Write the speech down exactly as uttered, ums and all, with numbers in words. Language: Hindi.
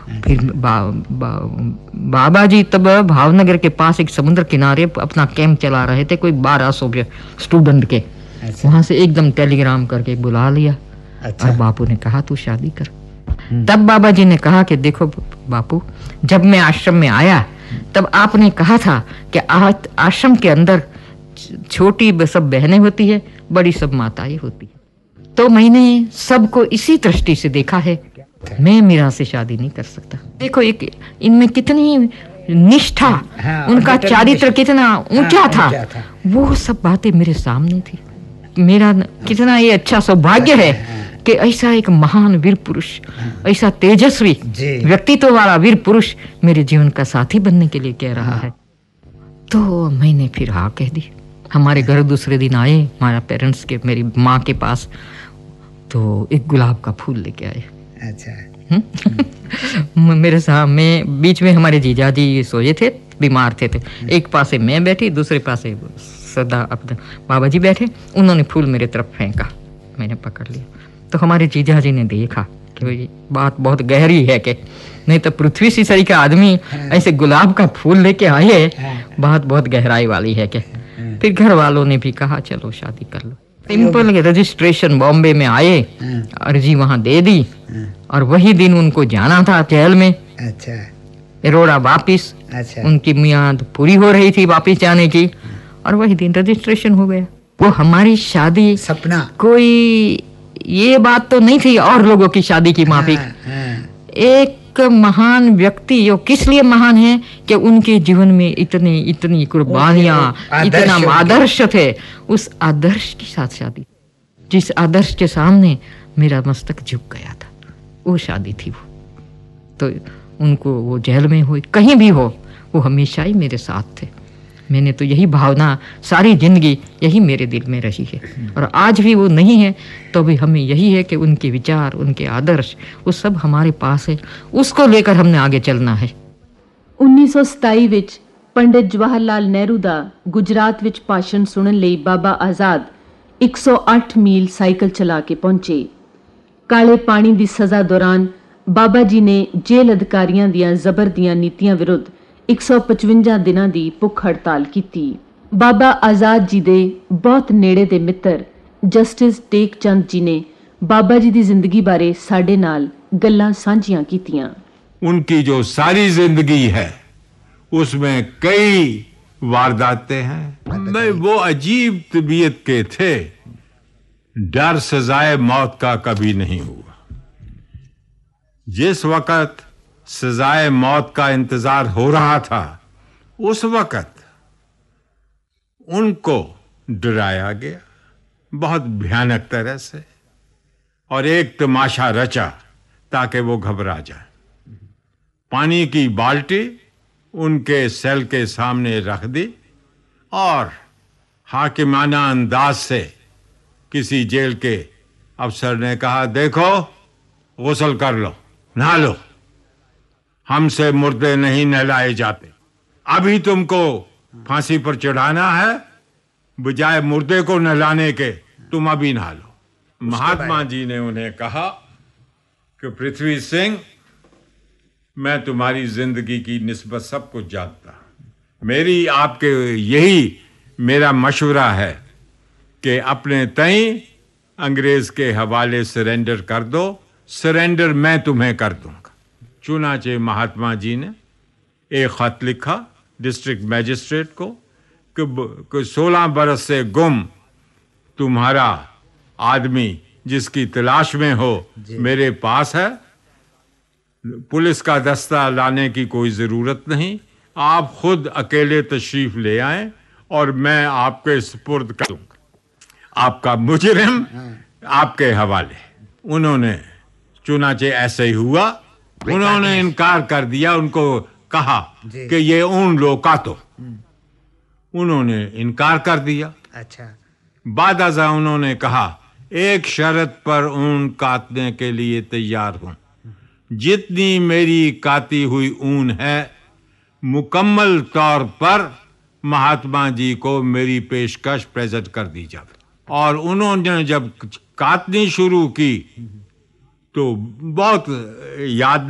फिर बा, बा, बाबा जी तब भावनगर के पास एक समुद्र किनारे अपना कैंप चला रहे थे, कोई बारह सौ स्टूडेंट के। अच्छा। वहां से एकदम टेलीग्राम करके बुला लिया। अच्छा। और बापू ने कहा तू शादी कर। तब बाबा जी ने कहा कि देखो बापू, जब मैं आश्रम में आया तब आपने कहा था कि आश्रम के अंदर छोटी सब बहनें होती है, बड़ी सब माताएं होती है, तो मैंने सबको इसी दृष्टि से देखा है, मैं मीरा से शादी नहीं कर सकता। देखो एक इनमें कितनी निष्ठा, हाँ, उनका चारित्र कितना ऊंचा हाँ, था, था वो सब बातें मेरे सामने थी। मेरा कितना ये अच्छा सौभाग्य है कि ऐसा एक महान वीर पुरुष, ऐसा तेजस्वी व्यक्तित्व वाला वीर पुरुष मेरे जीवन का साथी बनने के लिए कह रहा है। तो मैंने फिर हाँ कह दी। हमारे घर दूसरे दिन आए हमारा पेरेंट्स के, मेरी माँ के पास, तो एक गुलाब का फूल लेके आए। अच्छा। मेरे सामने बीच में हमारे जीजा जी सोए थे, बीमार थे, थे। एक पासे मैं बैठी, दूसरे पासे सदा अपने बाबा जी बैठे। उन्होंने फूल मेरे तरफ फेंका, मैंने पकड़ लिया। तो हमारे जीजा जी ने देखा कि भाई बात बहुत गहरी है, कि नहीं तो पृथ्वी सी सरी का आदमी ऐसे गुलाब का फूल लेके आए, बात बहुत गहराई वाली है। कि फिर घर वालों ने भी कहा चलो शादी कर लो। सिंपल रजिस्ट्रेशन बॉम्बे में आए, अर्जी वहां दे दी, और वही दिन उनको जाना था जेल में। अच्छा। इरोड़ा वापिस। अच्छा। उनकी मियाद पूरी हो रही थी वापिस जाने की, और वही दिन रजिस्ट्रेशन हो गया। वो हमारी शादी सपना, कोई ये बात तो नहीं थी और लोगों की शादी की माफी। हाँ, हाँ। एक महान व्यक्ति जो किस लिए महान है कि उनके जीवन में इतने इतनी कुर्बानियां, इतना आदर्श थे, उस आदर्श के साथ शादी, जिस आदर्श के सामने मेरा मस्तक झुक गया था, वो शादी थी वो। तो उनको वो जेल में हो, कहीं भी हो, वो हमेशा ही मेरे साथ थे। मैंने तो यही भावना सारी जिंदगी यही मेरे दिल में रही है, और आज भी वो नहीं है तो भी हमें यही है कि उनके विचार, उनके आदर्श, वो सब हमारे पास है, उसको लेकर हमने आगे चलना है। उन्नीस सौ सताई ਵਿੱਚ पंडित जवाहर लाल नेहरू ਦਾ गुजरात ਵਿੱਚ ਭਾਸ਼ਣ ਸੁਣਨ ਲਈ ਬਾਬਾ ਆਜ਼ਾਦ एक सौ आठ ਮੀਲ ਸਾਈਕਲ ਚਲਾ ਕੇ ਪਹੁੰਚੇ। ਕਾਲੇ ਪਾਣੀ ਦੀ ਸਜ਼ਾ ਦੌਰਾਨ ਬਾਬਾ ਜੀ ਨੇ ਜੇਲ੍ਹ ਅਧਿਕਾਰੀਆਂ ਦੀਆਂ ਜ਼ਬਰ ਦੀਆਂ ਨੀਤੀਆਂ ਵਿਰੁੱਧ एक सौ पचवंजा ਦਿਨਾਂ ਦੀ ਭੁੱਖ ਹੜਤਾਲ ਕੀਤੀ। ਬਾਬਾ ਆਜ਼ਾਦ ਜੀ ਦੇ ਬਹੁਤ ਨੇੜੇ ਦੇ ਮਿੱਤਰ ਜਸਟਿਸ ਟੇਕ ਚੰਦ ਜੀ ਨੇ ਬਾਬਾ ਜੀ ਦੀ ਜ਼ਿੰਦਗੀ ਬਾਰੇ ਸਾਡੇ ਨਾਲ ਗੱਲਾਂ ਸਾਂਝੀਆਂ ਕੀਤੀਆਂ। उनकी जो सारी जिंदगी है उसमें कई वारदातें हैं। मैं वो अजीब तबीयत के थे, डर सजाए मौत का कभी नहीं हुआ। जिस वक्त सजाए मौत का इंतजार हो रहा था, उस वक्त उनको डराया गया बहुत भयानक तरह से, और एक तमाशा रचा ताकि वो घबरा जाए। पानी की बाल्टी उनके सेल के सामने रख दी, और हाकिमाना अंदाज से किसी जेल के अफसर ने कहा, देखो गुस्ल कर लो, नहा लो, हमसे मुर्दे नहीं नहलाए जाते। अभी तुमको फांसी पर चढ़ाना है, बजाय मुर्दे को नहलाने के तुम अभी नहा लो। महात्मा जी ने उन्हें कहा कि पृथ्वी सिंह, मैं तुम्हारी जिंदगी की निस्बत सब कुछ जानता, मेरी आपके यही मेरा मशवरा है कि अपने तई अंग्रेज के हवाले सरेंडर कर दो, सरेंडर मैं तुम्हें कर दूंगा। चुनाचे महात्मा जी ने एक खत लिखा डिस्ट्रिक्ट मैजिस्ट्रेट को कि सोलह बरस से गुम तुम्हारा आदमी जिसकी तलाश में हो मेरे पास है, पुलिस का दस्ता लाने की कोई जरूरत नहीं, आप खुद अकेले तशरीफ ले आएं और मैं आपके सुपुर्द कर दूंगा, आपका मुजरिम आपके हवाले। उन्होंने चुनाचे ऐसे ही हुआ, उन्होंने इनकार कर दिया। उनको कहा कि ये ऊन लो काटो, उन्होंने इनकार कर दिया। अच्छा। बाद अज़ा उन्होंने कहा, एक शर्त पर ऊन काटने के लिए तैयार हूं, जितनी मेरी काटी हुई ऊन है मुकम्मल तौर पर महात्मा जी को मेरी पेशकश प्रेजेंट कर दी जाए। और उन्होंने जब काटनी शुरू की तो बहुत याद